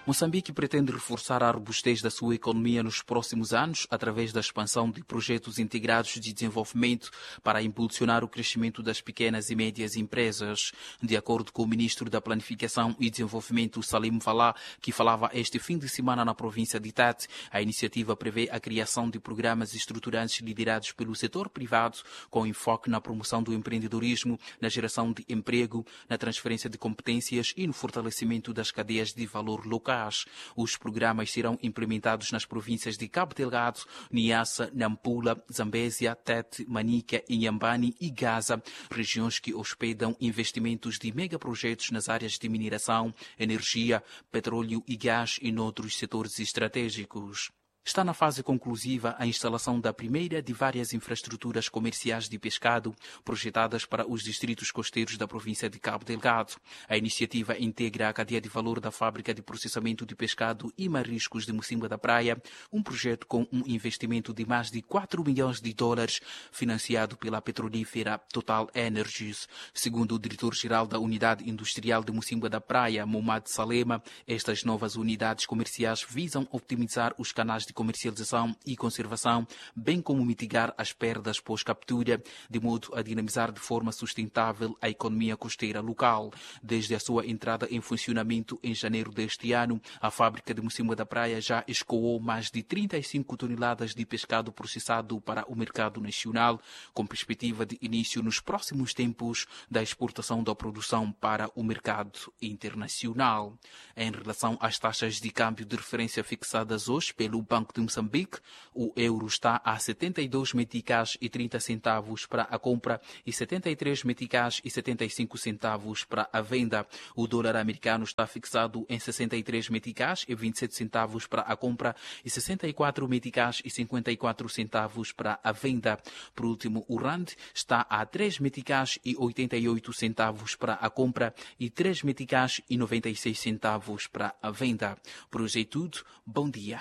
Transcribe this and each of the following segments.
Moçambique pretende reforçar a robustez da sua economia nos próximos anos através da expansão de projetos integrados de desenvolvimento para impulsionar o crescimento das pequenas e médias empresas. De acordo com o ministro da Planificação e Desenvolvimento, Salim Falá, que falava este fim de semana na província de Tete, a iniciativa prevê a criação de programas estruturantes liderados pelo setor privado, com enfoque na promoção do empreendedorismo, na geração de emprego, na transferência de competências e no fortalecimento das cadeias de valor locais. Os programas serão implementados nas províncias de Cabo Delgado, Niassa, Nampula, Zambésia, Tete, Manica, Inhambane e Gaza, regiões que hospedam investimentos de megaprojetos nas áreas de mineração, energia, petróleo e gás e noutros setores estratégicos. Está na fase conclusiva a instalação da primeira de várias infraestruturas comerciais de pescado projetadas para os distritos costeiros da província de Cabo Delgado. A iniciativa integra a cadeia de valor da fábrica de processamento de pescado e mariscos de Mocimboa da Praia, um projeto com um investimento de mais de 4 milhões de dólares, financiado pela petrolífera Total Energies. Segundo o diretor-geral da Unidade Industrial de Mocimboa da Praia, Momad Salema, estas novas unidades comerciais visam optimizar os canais de comercialização e conservação, bem como mitigar as perdas pós-captura, de modo a dinamizar de forma sustentável a economia costeira local. Desde a sua entrada em funcionamento em janeiro deste ano, a fábrica de Mocimboa da Praia já escoou mais de 35 toneladas de pescado processado para o mercado nacional, com perspectiva de início nos próximos tempos da exportação da produção para o mercado internacional. Em relação às taxas de câmbio de referência fixadas hoje pelo Banco de Moçambique, o euro está a 72 meticais e 30 centavos para a compra e 73 meticais e 75 centavos para a venda. O dólar americano está fixado em 63 meticais e 27 centavos para a compra e 64 meticais e 54 centavos para a venda. Por último, o rand está a 3 meticais e 88 centavos para a compra e 3 meticais e 96 centavos para a venda. Por hoje é tudo. Bom dia.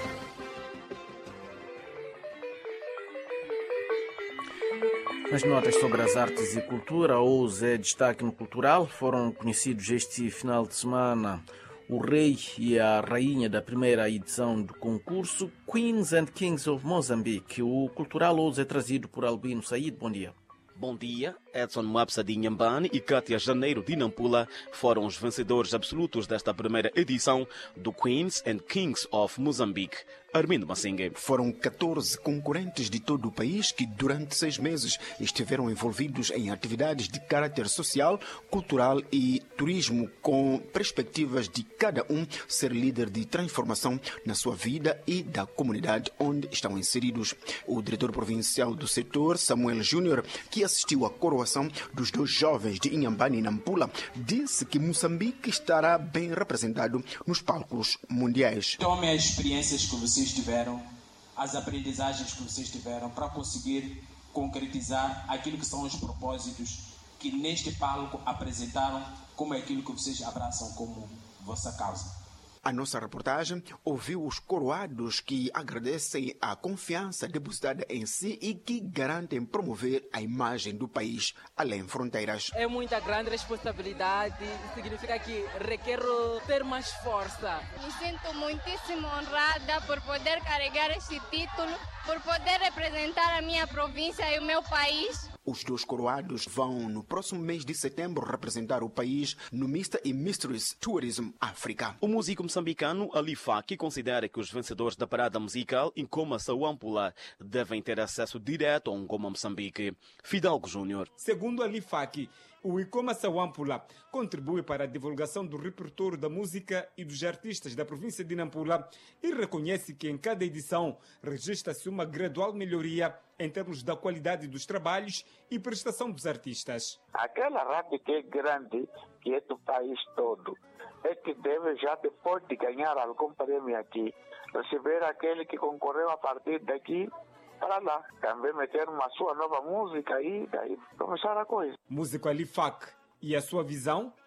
Nas notas sobre as artes e cultura, hoje é destaque no cultural. Foram conhecidos este final de semana o rei e a rainha da primeira edição do concurso Queens and Kings of Mozambique. O cultural hoje é trazido por Albino Said. Bom dia. Bom dia. Edson Mwapsa de Inhambane e Kátia Janeiro de Nampula foram os vencedores absolutos desta primeira edição do Queens and Kings of Mozambique. Armindo Massingue. Foram 14 concorrentes de todo o país que durante 6 meses estiveram envolvidos em atividades de caráter social, cultural e turismo, com perspectivas de cada um ser líder de transformação na sua vida e da comunidade onde estão inseridos. O diretor provincial do setor, Samuel Júnior, que assistiu à coroação dos 2 jovens de Inhambane e Nampula, disse que Moçambique estará bem representado nos palcos mundiais. Tome as experiências que vocês tiveram, as aprendizagens que vocês tiveram para conseguir concretizar aquilo que são os propósitos que neste palco apresentaram como aquilo que vocês abraçam como vossa causa. A nossa reportagem ouviu os coroados que agradecem a confiança depositada em si e que garantem promover a imagem do país além fronteiras. É muita grande responsabilidade, significa que requer ter mais força. Me sinto muitíssimo honrada por poder carregar este título, por poder representar a minha província e o meu país. Os 2 coroados vão, no próximo mês de setembro, representar o país no Mr. e Mistress Tourism África. O músico moçambicano Ali Faki considera que os vencedores da parada musical Ngoma Sawampula devem ter acesso direto ao Ngoma Moçambique. Fidalgo Júnior. Segundo Ali Faki, o Ngoma Sawampula contribui para a divulgação do repertório da música e dos artistas da província de Nampula e reconhece que em cada edição registra-se uma gradual melhoria em termos da qualidade dos trabalhos e prestação dos artistas. Aquela rádio que é grande, que é do país todo, é que deve já, depois de ganhar algum prêmio aqui, receber aquele que concorreu a partir daqui para lá. Também meter uma sua nova música e daí começar a coisa. Músico Ali Fak e a sua visão?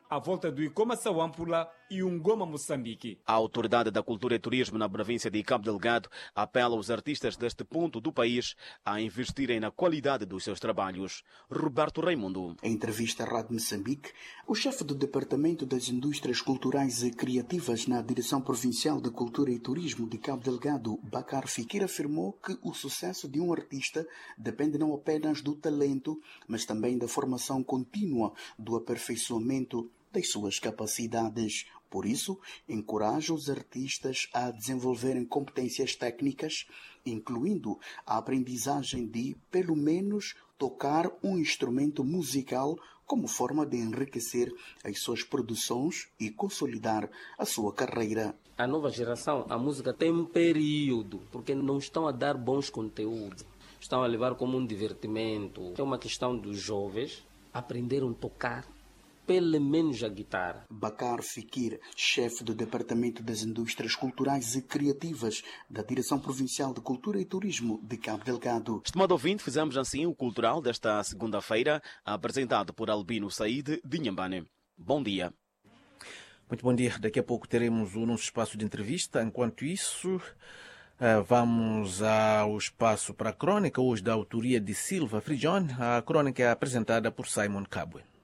à volta do Icoma Sawampula e Ungoma Moçambique. A Autoridade da Cultura e Turismo na província de Cabo Delgado apela aos artistas deste ponto do país a investirem na qualidade dos seus trabalhos. Roberto Raimundo. Em entrevista à Rádio Moçambique, o chefe do Departamento das Indústrias Culturais e Criativas na Direção Provincial de Cultura e Turismo de Cabo Delgado, Bakar Fikir, afirmou que o sucesso de um artista depende não apenas do talento, mas também da formação contínua, do aperfeiçoamento das suas capacidades. Por isso, encoraja os artistas a desenvolverem competências técnicas, incluindo a aprendizagem de, pelo menos, tocar um instrumento musical como forma de enriquecer as suas produções e consolidar a sua carreira. A nova geração, a música tem um período, porque não estão a dar bons conteúdos, estão a levar como um divertimento. É uma questão dos jovens aprenderam a tocar pelo menos a guitarra. Bakar Fikir, chefe do Departamento das Indústrias Culturais e Criativas da Direção Provincial de Cultura e Turismo de Cabo Delgado. Estimado ouvinte, fizemos assim o Cultural desta segunda-feira, apresentado por Albino Said de Inhambane. Bom dia. Muito bom dia. Daqui a pouco teremos o nosso espaço de entrevista. Enquanto isso, vamos ao espaço para a crônica, hoje da autoria de Silva Frigione. A crônica é apresentada por Simon Cabwe.